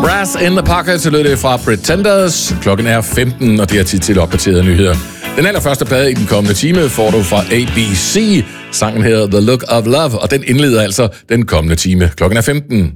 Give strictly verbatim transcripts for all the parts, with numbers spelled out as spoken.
Brass in the Pocket, så lød det fra Pretenders. Klokken er femten, og det er tid til opdaterede nyheder. Den allerførste plade i den kommende time får du fra A B C. Sangen hedder The Look of Love, og den indleder altså den kommende time. Klokken er femten.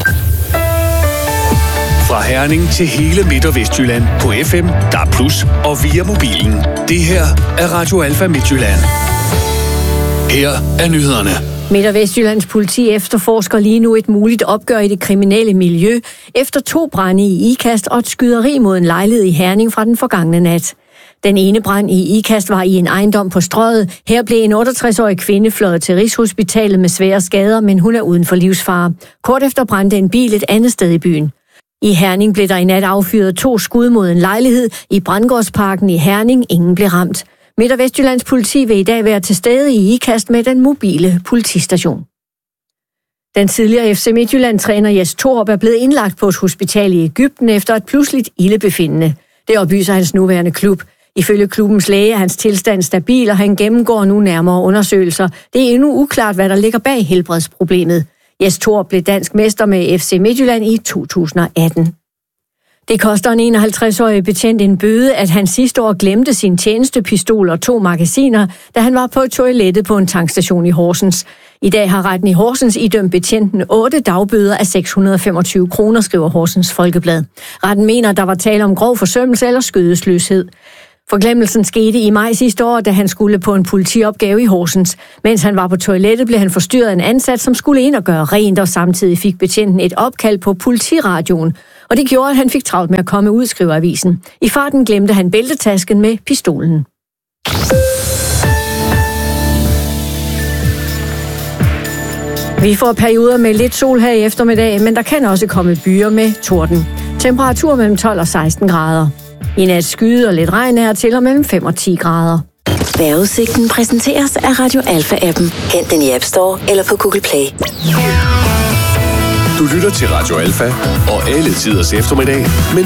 Fra Herning til hele Midt- og Vestjylland på F M, D A B plus, og via mobilen. Det her er Radio Alfa Midtjylland. Her er nyhederne. Midt- og Vestjyllands politi efterforsker lige nu et muligt opgør i det kriminelle miljø efter to brande i Ikast og et skyderi mod en lejlighed i Herning fra den forgangne nat. Den ene brand i Ikast var i en ejendom på Strøget. Her blev en otteogtres-årig kvinde fløjet til Rigshospitalet med svære skader, men hun er uden for livsfare. Kort efter brændte en bil et andet sted i byen. I Herning blev der i nat affyret to skud mod en lejlighed i Brandgårdsparken i Herning. Ingen blev ramt. Midt- og Vestjyllands politi vil i dag være til stede i Ikast med den mobile politistation. Den tidligere F C Midtjylland-træner Jes Torup er blevet indlagt på et hospital i Egypten efter et pludseligt ildebefindende. Det oplyser hans nuværende klub. Ifølge klubbens læge er hans tilstand stabil, og han gennemgår nu nærmere undersøgelser. Det er endnu uklart, hvad der ligger bag helbredsproblemet. Jes Torup blev dansk mester med F C Midtjylland i to tusind og atten. Det koster en enoghalvtreds-årig betjent en bøde, at han sidste år glemte sin tjenestepistol og to magasiner, da han var på toilettet på en tankstation i Horsens. I dag har retten i Horsens idømt betjenten otte dagbøder af seks hundrede og femogtyve kroner, skriver Horsens Folkeblad. Retten mener, at der var tale om grov forsømmelse eller skødesløshed. Forglemmelsen skete i maj sidste år, da han skulle på en politiopgave i Horsens. Mens han var på toilettet, blev han forstyrret af en ansat, som skulle ind og gøre rent, og samtidig fik betjenten et opkald på politiradioen. Og det gjorde, at han fik travlt med at komme ud, skriver avisen. I farten glemte han bæltetasken med pistolen. Vi får perioder med lidt sol her i eftermiddag, men der kan også komme byer med torden. Temperatur mellem tolv og seksten grader. I nat skyde og lidt regn er til og mellem fem og ti grader. Vejrudsigten præsenteres af Radio Alfa-appen. Hent den i App Store eller på Google Play. Du lytter til Radio Alfa og alle tiders eftermiddag, men